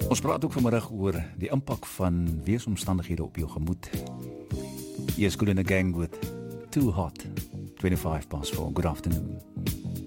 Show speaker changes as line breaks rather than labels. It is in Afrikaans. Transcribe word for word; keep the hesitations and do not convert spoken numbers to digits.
Ons praat ook vanmiddag oor die impak van weeromstandighede op jou gemoed. Yes, Kool and the Gang with Too Hot, twenty-five past four. Good afternoon.